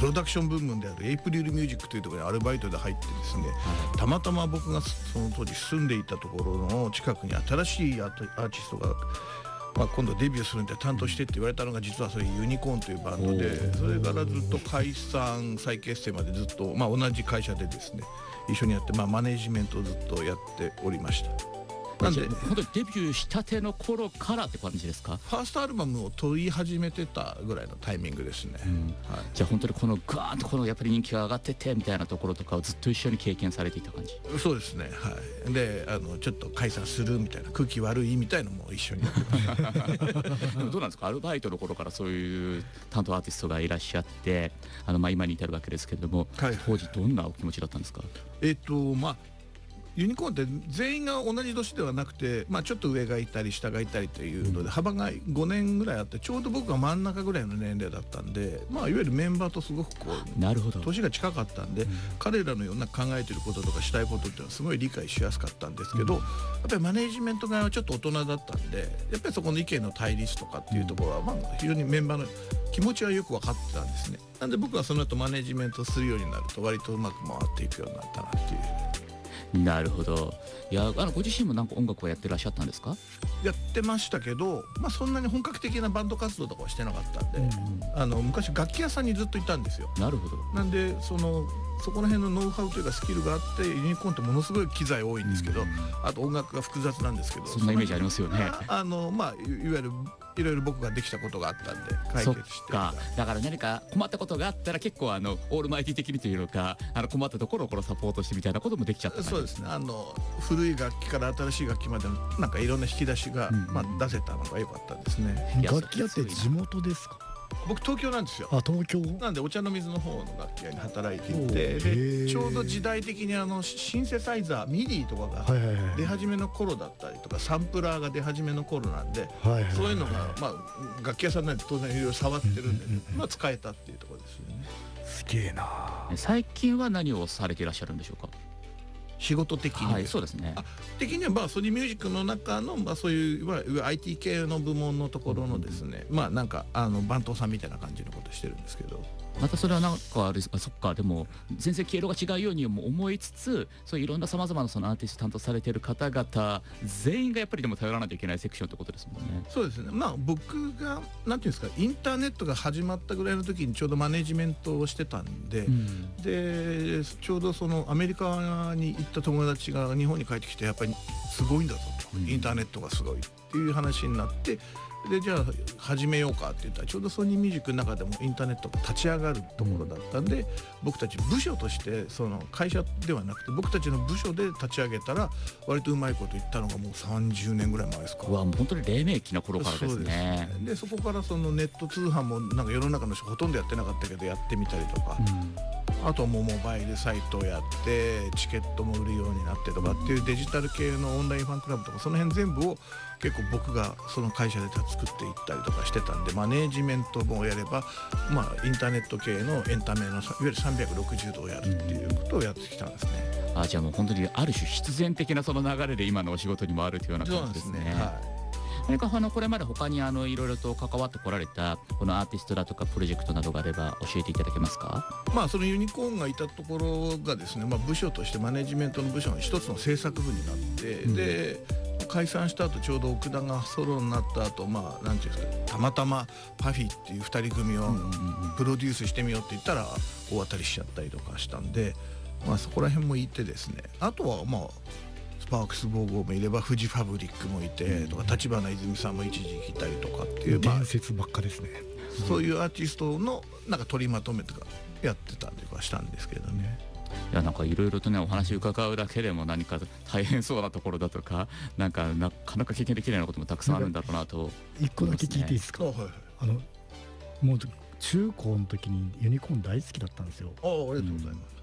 プロダクション部門であるエイプリルミュージックというところにアルバイトで入ってですね、たまたま僕がその当時住んでいたところの近くに新しいアーティストが、今度デビューするんで担当してって言われたのが、実はそれユニコーンというバンドで、それからずっと解散再結成までずっと、同じ会社でですね一緒にやって、マネージメントをずっとやっておりました。 なんで本当にデビューしたての頃からって感じですか？ ファーストアルバムを取り始めてたぐらいのタイミングですね、 じゃあ本当にこのガーンとこのやっぱり人気が上がっててみたいなところとかをずっと一緒に経験されていた感じ？ そうですね、でちょっと解散するみたいな、空気悪いみたいのも一緒にやってましたでもどうなんですか、アルバイトの頃からそういう担当アーティストがいらっしゃって今に至るわけですけれども、当時どんなお気持ちだったんですか？ ユニコーンって全員が同じ年ではなくて、ちょっと上がいたり下がいたりというので、幅が5年ぐらいあって、ちょうど僕が真ん中ぐらいの年齢だったんで、いわゆるメンバーとすごくなるほど年が近かったんで、彼らのような考えてることとかしたいことっていうのはすごい理解しやすかったんですけど、やっぱりマネージメント側はちょっと大人だったんで、やっぱりそこの意見の対立とかっていうところは、非常にメンバーの気持ちはよく分かってたんですね。なんで僕はその後マネージメントするようになると割とうまく回っていくようになったなっていう。 なるほど。いやご自身もなんか音楽をやってらっしゃったんですか？ やってましたけど、そんなに本格的なバンド活動とかはしてなかったんで、昔楽器屋さんにずっといたんですよ。 なるほど。 なんでそこら辺のノウハウというかスキルがあって、ユニコーンってものすごい機材多いんですけど、あと音楽が複雑なんですけど、 そんなイメージありますよね。 いわゆるいろいろ僕ができたことがあったんで解決して。 だから何か困ったことがあったら結構オールマイティ的にというのか、困ったところをサポートしてみたいなこともできちゃった。 そうですね、古い楽器から新しい楽器までのなんかいろんな引き出しが、出せたのが良かったですね。 楽器屋って地元ですか？ 僕東京なんですよ。 東京なんでお茶の水の方の楽器屋に働いていて、でちょうど時代的にシンセサイザーミディとかが出始めの頃だったりとか、サンプラーが出始めの頃なんで、そういうのが楽器屋さんなんで当然いろいろ触ってるんで、使えたっていうところですよね。 すげえな。 最近は何をされていらっしゃるんでしょうか？ 仕事的に、 そうですね。 的にはソニーミュージックの中の、そういういわゆる IT 系の部門のところのですね、なんか番頭さんみたいな感じのことしてるんですけど、 またそれはなんかそっか、でも全然経路が違うようにも思いつつ、そういういろんなさまざまなそのアーティスト担当されている方々全員がやっぱりでも頼らなきゃいけないセクションってことですもんね。 そうですね。僕がなんていうんですか、インターネットが始まったぐらいの時にちょうどマネジメントをしてたんで、でちょうどそのアメリカに行った友達が日本に帰ってきて、やっぱりすごいんだぞと、インターネットがすごいっていう話になって、でじゃあ始めようかって言ったら、ちょうどソニーミュージックの中でもインターネットが立ち上がるところだったんで、僕たち部署として、その会社ではなくて僕たちの部署で立ち上げたら割とうまいこと言ったのがもう30年ぐらい前ですか。 もう本当に黎明期の頃からですね。 でそこからそのネット通販もなんか世の中の人ほとんどやってなかったけどやってみたりとか、あとはもうモバイルサイトをやってチケットも売るようになってとかっていうデジタル系のオンラインファンクラブとか、その辺全部を結構僕がその会社で作っていったりとかしてたんで、マネージメントもやれば、インターネット系のエンタメのいわゆる360度をやるっていうことをやってきたんですね。 じゃあもう本当にある種必然的なその流れで今のお仕事にもあるというような感じですね。何かこれまで他にいろいろと関わってこられたこのアーティストだとかプロジェクトなどがあれば教えていただけますか？ そのユニコーンがいたところがですね、部署としてマネジメントの部署の一つの制作部になって、で解散した後ちょうど奥田がソロになった後、なんていうんですか、たまたまパフィーっていう2人組をプロデュースしてみようって言ったら大当たりしちゃったりとかしたんで、そこら辺もいてですね、あとはスパークス55もいればフジファブリックもいてとか、立花泉さんも一時期いたりとかっていう、 伝説ばっかですね。 そういうアーティストのなんか取りまとめとかやってたりとかしたんですけどね。 いやなんかいろいろとねお話伺うだけでも何か大変そうなところだとか、なかなか経験できないようなこともたくさんあるんだろうなと。 一個だけ聞いていいですか？もう中高の時にユニコーン大好きだったんですよ。 ありがとうございます。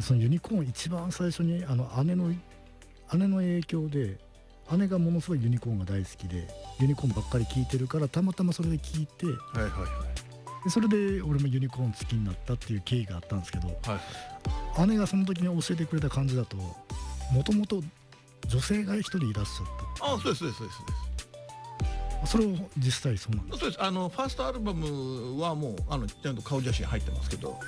そのユニコーン一番最初に姉の影響で、姉がものすごいユニコーンが大好きでユニコーンばっかり聴いてるから、たまたまそれで聴いて、でそれで俺もユニコーン好きになったっていう経緯があったんですけど、姉がその時に教えてくれた感じだと、もともと女性が一人いらっしゃった。 そうですそれを実際そうなんです。 そうです。ファーストアルバムはもうちゃんと顔写真入ってますけど、